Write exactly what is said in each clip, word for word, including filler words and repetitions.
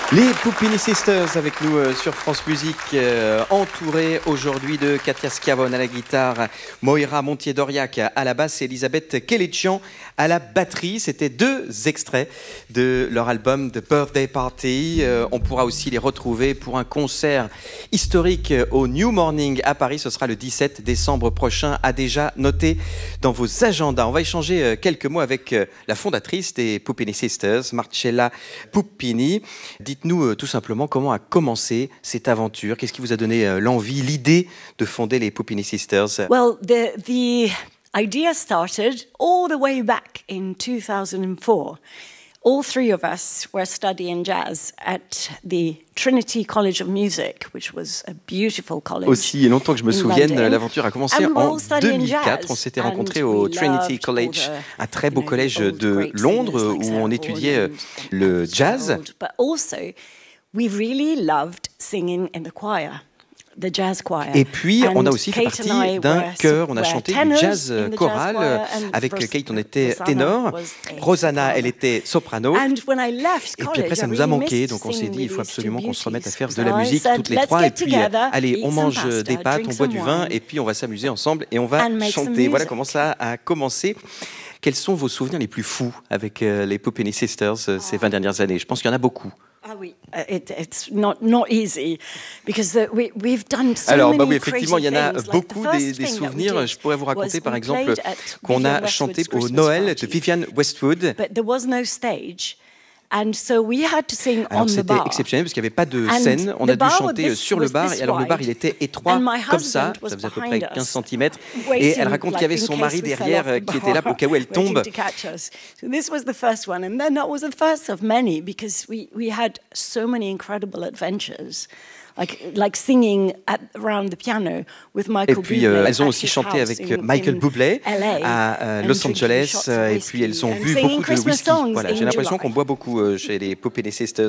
Les Puppini Sisters avec nous euh, sur France Musique, euh, entourés aujourd'hui de Katia Schiavone à la guitare, Moira Montier-Doriac à la basse et Elisabeth Kelletchian à la batterie. C'était deux extraits de leur album The Birthday Party. Euh, on pourra aussi les retrouver pour un concert historique au New Morning à Paris. Ce sera le dix-sept décembre prochain, à déjà noter dans vos agendas. On va échanger euh, quelques mots avec euh, la fondatrice des Puppini Sisters, Marcella Puppini. Dites-nous euh, tout simplement comment a commencé cette aventure. Qu'est-ce qui vous a donné euh, l'envie, l'idée de fonder les Puppini Sisters? Well, the, the idea started all the way back in two thousand four. All three of us were studying jazz at the Trinity College of Music, which was a beautiful college. Aussi longtemps que je me souvienne, l'aventure a commencé en deux mille quatre. On s'était rencontrés au Trinity College, un très beau collège de Londres où on étudiait le jazz. But also, we really loved singing in the choir. The jazz choir. Et puis, on a aussi fait partie d'un chœur. On a chanté du jazz choral. Avec Kate, on était ténor. Rosanna, elle était soprano. Et puis après, ça nous a manqué. Donc on s'est dit, il faut absolument qu'on se remette à faire de la musique toutes les trois. Et puis, allez, on mange des pâtes, on boit du vin. Et puis, on va s'amuser ensemble et on va chanter. Voilà comment ça a commencé. Quels sont vos souvenirs les plus fous avec les Puppini Sisters ces vingt dernières années? Je pense qu'il y en a beaucoup. Ah oui, it, it's not not easy because the, we we've done so Alors many bah oui, effectivement, il y en a things. beaucoup like des, des souvenirs. Je pourrais vous raconter par exemple qu'on Vivian a chanté Westwood's au Noël Christmas de Vivian Westwood. But there was no stage. And so we had to sing Alors on the c'était bar. exceptionnel parce qu'il n'y avait pas de And scène. On a the dû bar chanter was- sur le was bar. this Et alors le bar, wide. il était étroit And my comme ça. husband was Ça faisait à peu behind près quinze us, centimètres. waiting, Et elle raconte qu'il y avait like, in son case mari we fell derrière off the qui était là bar, au cas où elle tombe. waiting to catch us. So this was the first one. And then that was the first of many because we, we had so many incredible adventures. Like, like singing at, around the piano with Michael Et puis Bublé euh, elles ont at aussi his chanté house avec in- Michael in Bublé L A à euh, and Los drinking Angeles. shots of euh, Et whiskey puis elles ont and bu singing beaucoup de Christmas whisky. songs Voilà, in j'ai l'impression July. qu'on boit beaucoup euh, chez les Puppini Sisters.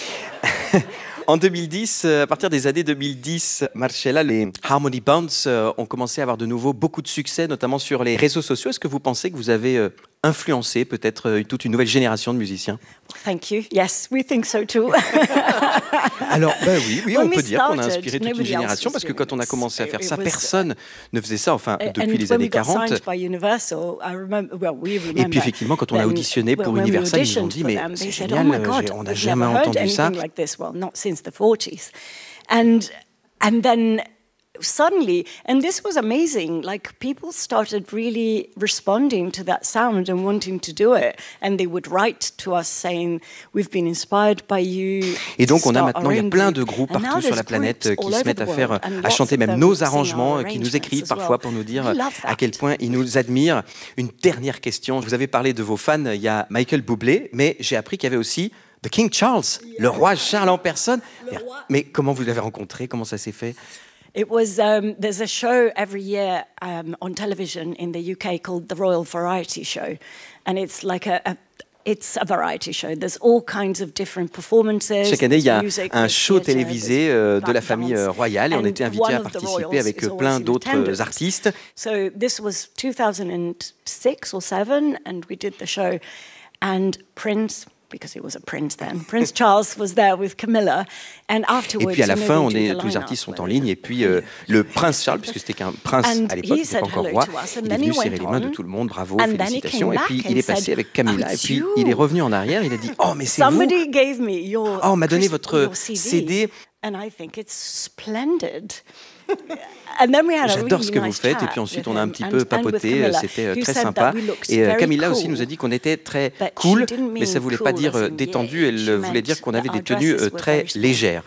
En deux mille dix, euh, à partir des années deux mille dix, Marcella, les Harmony Bands euh, ont commencé à avoir de nouveau beaucoup de succès, notamment sur les réseaux sociaux. Est-ce que vous pensez que vous avez euh, influencé peut-être euh, toute une nouvelle génération de musiciens? Thank you. Yes, we think so too. Alors, bah oui, oui, When on we peut dire qu'on a started, inspiré toute une nobody else génération was parce que doing quand on a this. commencé à faire It ça, was- personne ne faisait ça, enfin, And depuis les when années we got quarante. signed by Universal, I remember, well, we remember, Et puis effectivement, quand on a then, auditionné pour when we Universal, ils nous ont auditioned dit, for mais them, c'est they said, génial, oh my euh, God, j'ai- on n'a we've jamais never heard entendu ça. anything like this. Well, not since the forties. And, and then suddenly, and this was amazing, like people started really responding to that sound and wanting to do it. And they would write to us saying, we've been inspired by you. Et donc, to on a start maintenant, il y a our own plein group. de groupes And now partout sur there's la planète groups qui all se over mettent à the faire, world, and à lots chanter of même them nos sing our arrangements, qui nous arrangements écrivent as parfois well. pour nous dire We love à that. quel point ils nous admirent. Une dernière question. Vous avez parlé de vos fans, il y a Michael Bublé, mais j'ai appris qu'il y avait aussi The King Charles, le roi Charles en personne. Mais, mais comment vous l'avez rencontré? Comment ça s'est fait? It was, um, there's a show every year um, on television in the U K called the Royal Variety Show. And it's like a, a it's a variety show. There's all kinds of different performances. Chaque année, il y a music, un there's show theatre, télévisé there's euh, de la black famille dance. euh, royale et on And était invités one à of the participer royals avec is euh, always plein in d'autres attendance. artistes. So this was two thousand six or seven, and we did the show. And Prince, because he was a prince then, Prince Charles was there with Camilla. And Et afterwards, puis à la you know, fin, they on do est, the tous les line-up artistes sont en where- ligne et puis euh, le prince Charles, puisque c'était qu'un prince And à l'époque, he il n'était pas said encore hello roi, to us, and il est then venu he serrer went les mains de on, tout le monde, bravo, and then he félicitations. came Et puis back il est and passé said, avec Camilla "Oh, et it's puis you." il est revenu en arrière, il a dit « Oh, mais c'est vous !» Somebody gave me your, Oh, on m'a donné Chris- votre your C D, C D. and I think it's splendid. And then we had a J'adore really ce que vous nice faites et chat puis ensuite with on a un him petit and- peu and with papoté, Camilla, c'était euh, who très said sympa. that we looked Et euh, very Camilla aussi cool, nous a dit qu'on était très but she cool, didn't mais ça mean voulait pas cool dire as euh, in détendu, the elle age. euh, She voulait meant dire qu'on that avait our des tenues dresses euh, were très very small. légères.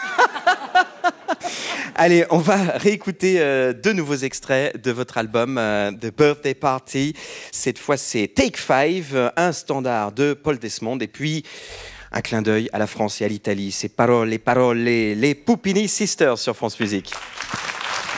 Allez, on va réécouter euh, deux nouveaux extraits de votre album euh, The Birthday Party. Cette fois, c'est Take Five, euh, un standard de Paul Desmond, et puis un clin d'œil à la France et à l'Italie. C'est Parole, les paroles, les, les Puppini Sisters sur France Musique.